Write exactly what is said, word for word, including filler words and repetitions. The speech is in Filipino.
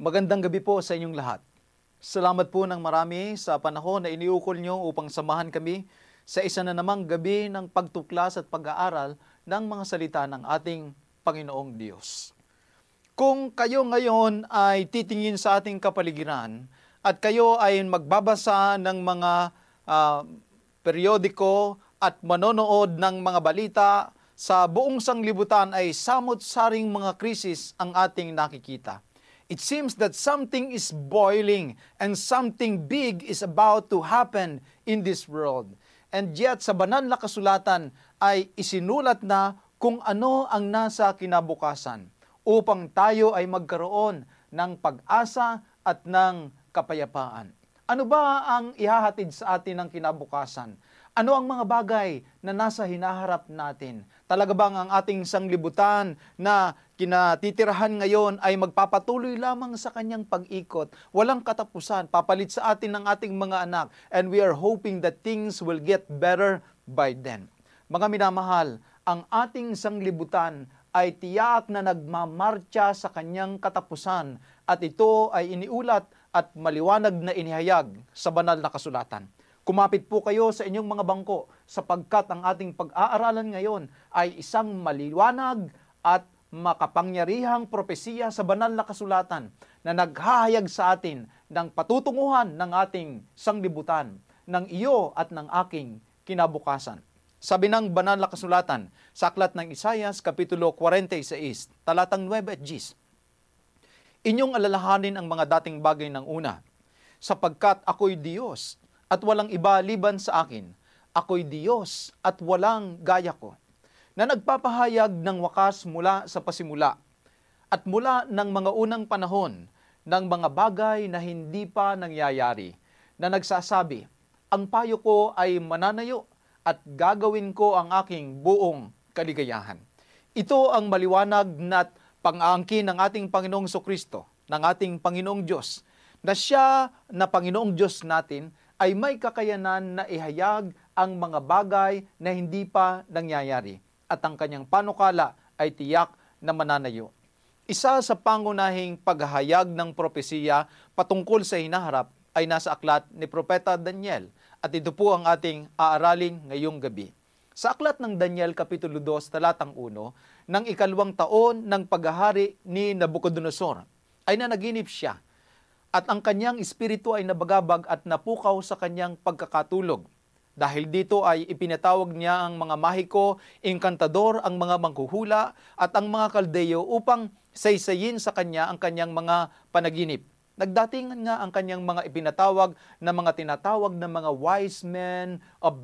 Magandang gabi po sa inyong lahat. Salamat po ng marami sa panahon na iniukol nyo upang samahan kami sa isa na namang gabi ng pagtuklas at pag-aaral ng mga salita ng ating Panginoong Diyos. Kung kayo ngayon ay titingin sa ating kapaligiran at kayo ay magbabasa ng mga uh, periodiko at manonood ng mga balita, sa buong sanglibutan ay samot-saring mga krisis ang ating nakikita. It seems that something is boiling and something big is about to happen in this world. And yet sa banal na kasulatan ay isinulat na kung ano ang nasa kinabukasan upang tayo ay magkaroon ng pag-asa at ng kapayapaan. Ano ba ang ihahatid sa atin ng kinabukasan? Ano ang mga bagay na nasa hinaharap natin? Talaga bang ang ating sanglibutan na kinatitirahan ngayon ay magpapatuloy lamang sa kanyang pag-ikot? Walang katapusan, papalit sa atin ng ating mga anak, and we are hoping that things will get better by then. Mga minamahal, ang ating sanglibutan ay tiyak na nagmamartsa sa kanyang katapusan at ito ay iniulat at maliwanag na inihayag sa banal na kasulatan. Kumapit po kayo sa inyong mga bangko sapagkat ang ating pag-aaralan ngayon ay isang maliwanag at makapangyarihang propesiya sa banal na kasulatan na naghahayag sa atin ng patutunguhan ng ating sanglibutan, ng iyo at ng aking kinabukasan. Sabi ng banal na kasulatan sa aklat ng Isaias, Kapitulo forty-six, talatang nine at ten, inyong alalahanin ang mga dating bagay ng una, sapagkat ako'y Diyos at walang iba liban sa akin. Ako'y Diyos at walang gaya ko, na nagpapahayag ng wakas mula sa pasimula at mula ng mga unang panahon ng mga bagay na hindi pa nangyayari, na nagsasabi, ang payo ko ay mananayo at gagawin ko ang aking buong kaligayahan. Ito ang maliwanag na pang-aangkin ng ating Panginoong Jesucristo, ng ating Panginoong Diyos, na siya na Panginoong Diyos natin ay may kakayanan na ihayag ang mga bagay na hindi pa nangyayari at ang kanyang panukala ay tiyak na mananayo. Isa sa pangunahing paghahayag ng propesiya patungkol sa hinaharap ay nasa aklat ni Propeta Daniel at ito po ang ating aaralin ngayong gabi. Sa aklat ng Daniel Kapitulo two, talatang one, ng ikalawang taon ng paghahari ni Nabucodonosor ay nanaginip siya at ang kanyang espiritu ay nabagabag at napukaw sa kanyang pagkakatulog. Dahil dito ay ipinatawag niya ang mga mahiko, engkantador, ang mga manghuhula at ang mga kaldeyo upang saysayin sa kanya ang kanyang mga panaginip. Nagdatingan nga ang kanyang mga ipinatawag na mga tinatawag na mga wise men of